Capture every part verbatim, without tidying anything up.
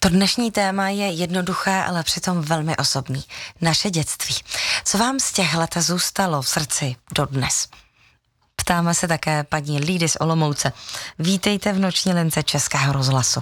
To dnešní téma je jednoduché, ale přitom velmi osobní. Naše dětství. Co vám z těch let zůstalo v srdci dodnes? Ptáme se také paní Lídy z Olomouce. Vítejte v noční lince Českého rozhlasu.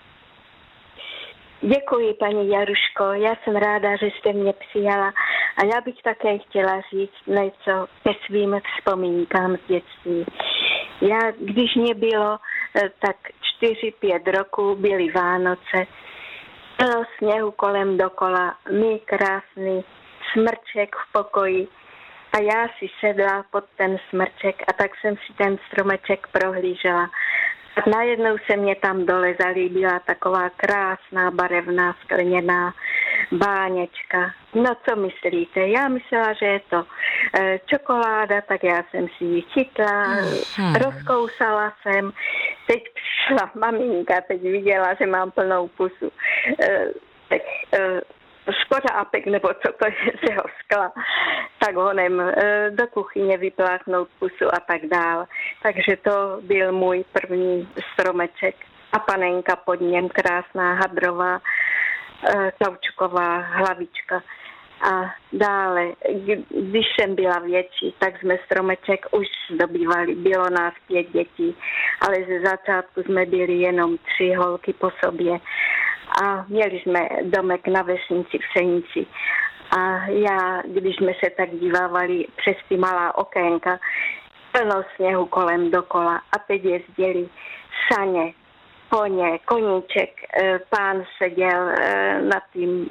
Děkuji, paní Jaruško. Já jsem ráda, že jste mě přijala. A já bych také chtěla říct něco ke svým vzpomínkám z dětství. Já, když mě bylo tak čtyři, pět roků, byly Vánoce, bylo sněhu kolem dokola, my krásný smrček v pokoji a já si sedla pod ten smrček a tak jsem si ten stromeček prohlížela. A najednou se mě tam dole zalíbila taková krásná barevná skleněná báněčka. No co myslíte? Já myslela, že je to e, čokoláda, tak já jsem si ji chytla, hmm. rozkousala jsem. Teď přišla maminka, teď viděla, že mám plnou pusu. E, tak e, skořápek, nebo co to je z jeho skla, tak honem e, do kuchyně vypláchnout pusu a tak dál. Takže to byl můj první stromeček. A panenka pod něm, krásná hadrová, e, kaučuková hlavička. A dále, když jsem byla větší, tak jsme stromeček už zdobývali. Bylo nás pět dětí, ale ze začátku jsme byli jenom tři holky po sobě. A měli jsme domek na vesnici v Senici. A já, když jsme se tak dívávali přes ty malá okénka, plno sněhu kolem dokola a teď jezdili saně, koně, koníček, pán seděl na tím,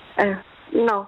no,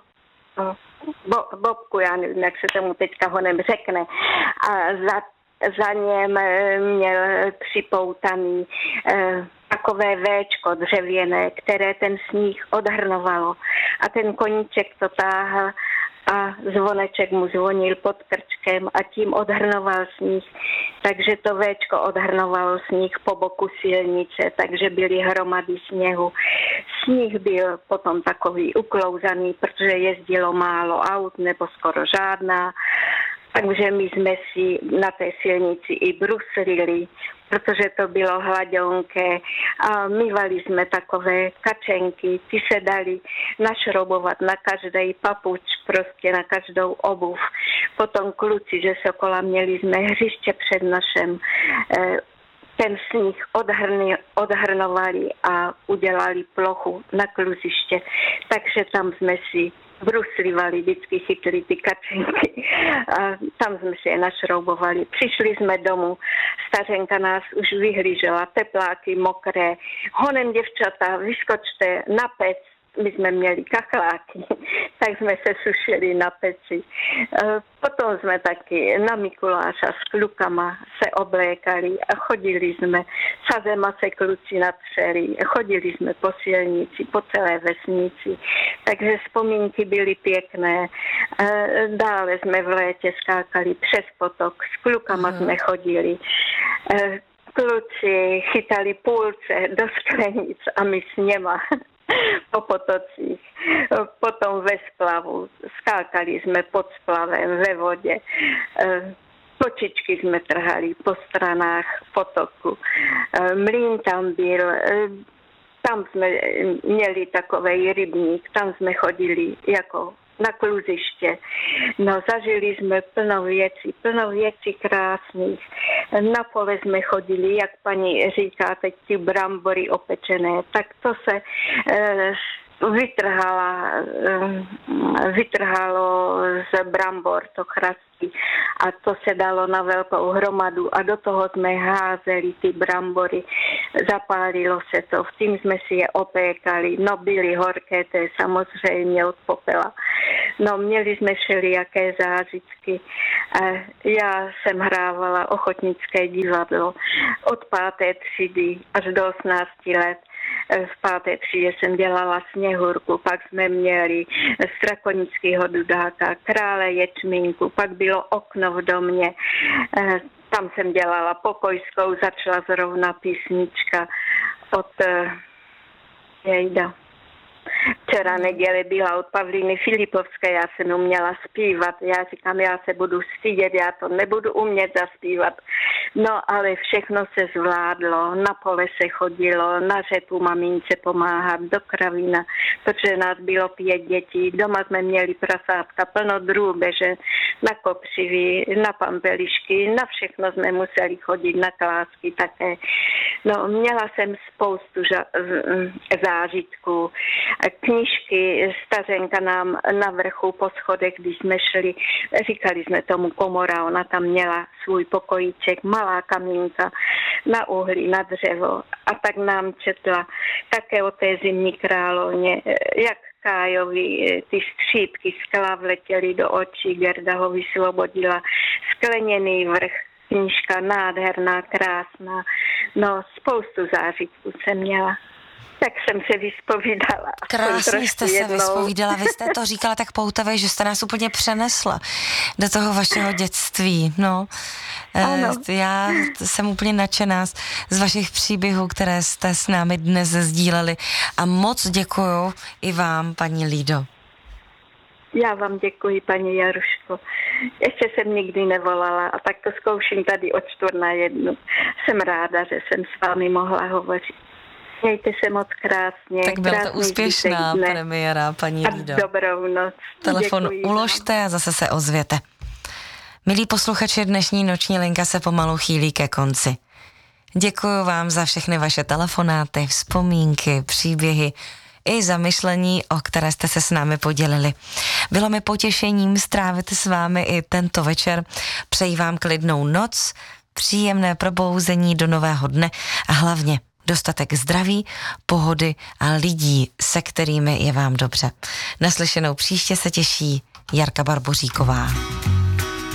bo, bobku, já nevím, jak se tomu teďka honem řekne, a za, za něm měl připoutaný takové véčko dřevěné, které ten sníh odhrnovalo. A ten koníček to táhl a zvoneček mu zvonil pod krčkem a tím odhrnoval sníh. Takže to véčko odhrnovalo sníh po boku silnice, takže byly hromady sněhu. Sníh byl potom takový uklouzaný, protože jezdilo málo aut nebo skoro žádná. Takže my jsme si na té silnici i bruslili, protože to bylo hladionké a myvali jsme takové kačenky, ty se dali našrobovat na každý papuč, prostě na každou obuv. Potom kluci ze Sokola měli jsme hřiště před našem, ten sníh odhrni, odhrnovali a udělali plochu na kluziště, takže tam jsme si bruslivali, vždycky chytli ty kačenky a tam jsme si je našroubovali. Přišli jsme domů, stařenka nás už vyhlížela, tepláky mokré, honem děvčata, vyskočte na pec. My jsme měli kachláky, tak jsme se sušili na peci. Potom jsme taky na Mikuláša s klukama se oblékali a chodili jsme, sa zema se kluci natřeli, chodili jsme po silnici, po celé vesnici, takže vzpomínky byly pěkné. Dále jsme v létě skákali přes potok, s klukama jsme chodili. Kluci chytali půlce do sklenic a my s něma po potocích, potom ve splavu, skákali jsme pod splavem ve vodě, kočičky jsme trhali po stranách potoku, mlýn tam byl, tam jsme měli takovej rybník, tam jsme chodili jako na kluziště. No, zažili jsme plno věcí, plno věcí krásných. Na pole jsme chodili, jak paní říká, teď ty brambory opečené, tak to se eh, vytrhala, eh, vytrhalo z brambor to chrastí a to se dalo na velkou hromadu a do toho jsme házeli ty brambory, zapálilo se to, v tím jsme si je opékali, no byly horké, to je samozřejmě od popela. No měli jsme všelijaké zážitky. Já jsem hrávala ochotnické divadlo od páté třídy až do osmnácti let. V páté třídě jsem dělala Sněhurku, pak jsme měli Strakonického Dudáka, Krále ječmínku, pak bylo Okno v domě. Tam jsem dělala Pokojskou, začala zrovna písnička od Jejda. Včera neděle byla od Pavlíny Filipovské, já jsem uměla zpívat. Já říkám, já se budu stydět, já to nebudu umět zaspívat. No ale všechno se zvládlo, na pole se chodilo, na řepu mamince pomáhat, do kravína, protože nás bylo pět dětí, doma jsme měli prasátka, plno drůbeže, na kopřivy, na pampelišky, na všechno jsme museli chodit, na klásky také. No, měla jsem spoustu ža- zážitků. Knížky, stařenka nám na vrchu po schodech, když jsme šli, říkali jsme tomu komora, ona tam měla svůj pokojíček, malá kamínka na uhlí, na dřevo. A tak nám četla také o té zimní královně, jak Kájovi ty střípky skla vletěly do očí, Gerda ho vysvobodila, skleněný vrch, knížka nádherná, krásná, no spoustu zážitků jsem měla. Tak jsem se vyspovídala. Krásně jste se jednou vyspovídala, vy jste to říkala tak poutavě, že jste nás úplně přenesla do toho vašeho dětství, no. Ano. Já jsem úplně nadšená z vašich příběhů, které jste s námi dnes sdíleli a moc děkuju i vám, paní Lído. Já vám děkuji, paní Jaruško. Ještě jsem nikdy nevolala a tak to zkouším tady od čtvrt na jednu. Jsem ráda, že jsem s vámi mohla hovořit. Mějte se moc krásně. Tak byla to úspěšná premiéra, paní Lído. A dobrou noc. Telefon Děkuji uložte vám. A zase se ozvěte. Milí posluchači, dnešní noční linka se pomalu chýlí ke konci. Děkuji vám za všechny vaše telefonáty, vzpomínky, příběhy i zamyšlení, o které jste se s námi podělili. Bylo mi potěšením strávit s vámi i tento večer. Přeji vám klidnou noc, příjemné probouzení do nového dne a hlavně dostatek zdraví, pohody a lidí, se kterými je vám dobře. Naslyšenou příště se těší Jarka Barboříková.